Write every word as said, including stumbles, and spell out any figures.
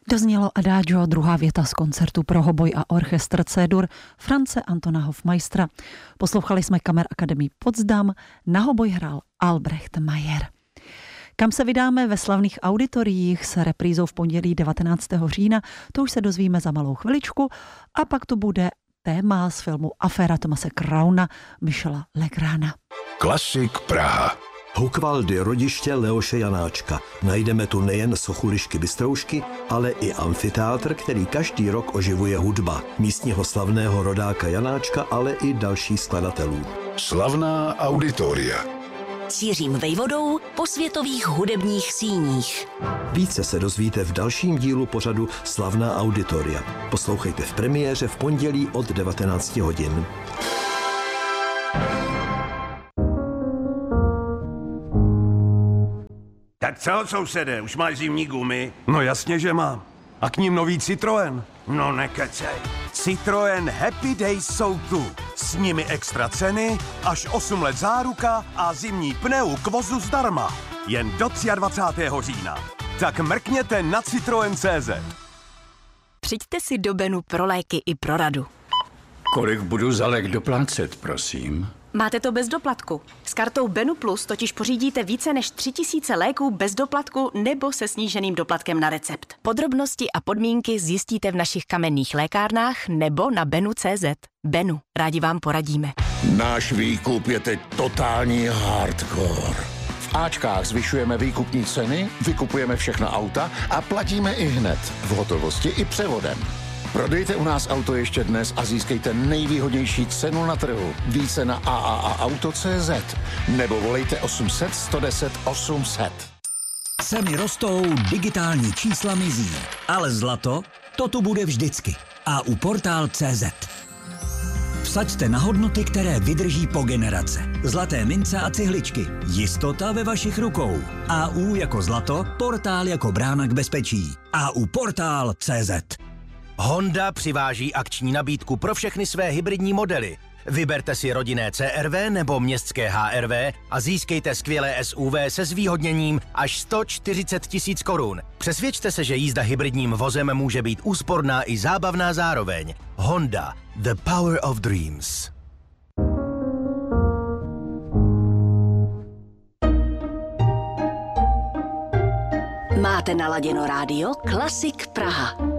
Doznělo Adagio, druhá věta z koncertu pro hoboj a orchestr C-dur France Antona Hofmeistera. Poslouchali jsme Kammerakademii Potsdam, na hoboj hrál Albrecht Mayer. Kam se vydáme ve slavných auditoriích s reprízou v pondělí devatenáctého října, to už se dozvíme za malou chviličku a pak to bude téma z filmu Aféra Thomase Crowna Michela Legrána. Klasik Praha. Hochwaldy, rodiště Leoše Janáčka. Najdeme tu nejen sochu Lišky Bystroušky, ale i amfiteátr, který každý rok oživuje hudba. Místního slavného rodáka Janáčka, ale i dalších skladatelů. Slavná auditoria. S Jiřím Vejvodou po světových hudebních síních. Více se dozvíte v dalším dílu pořadu Slavná auditoria. Poslouchejte v premiéře v pondělí od devatenácti hodin. Tak co, sousede, už máš zimní gumy? No jasně, že mám. A k ním nový Citroën. No nekecej. Citroën Happy Days jsou tu. S nimi extra ceny, až osm let záruka a zimní pneu k vozu zdarma. Jen do dvacátého třetího října. Tak mrkněte na Citroën tečka cé zet. Přijďte si do Benu pro léky i pro radu. Kolik budu za lék doplácet, prosím? Máte to bez doplatku. S kartou Benu Plus totiž pořídíte více než tři tisíce léků bez doplatku nebo se sníženým doplatkem na recept. Podrobnosti a podmínky zjistíte v našich kamenných lékárnách nebo na benu tečka cé zet. Benu, rádi vám poradíme. Náš výkup je teď totální hardcore. V Ačkách zvyšujeme výkupní ceny, vykupujeme všechna auta a platíme i hned, v hotovosti i převodem. Prodejte u nás auto ještě dnes a získejte nejvýhodnější cenu na trhu. Více na a a a auto tečka cé zet nebo volejte osm set, sto deset, osm set. Ceny rostou, digitální čísla mizí, ale zlato, to tu bude vždycky. A u portál tečka cé zet. Vsaďte na hodnoty, které vydrží po generace. Zlaté mince a cihličky. Jistota ve vašich rukou. A U jako zlato, portál jako brána k bezpečí. A U portál tečka cé zet. Honda přiváží akční nabídku pro všechny své hybridní modely. Vyberte si rodinné C R V nebo městské H R V a získejte skvělé S U V se zvýhodněním až sto čtyřicet tisíc korun. Přesvědčte se, že jízda hybridním vozem může být úsporná i zábavná zároveň. Honda. The power of dreams. Máte naladěno rádio Klasik Praha.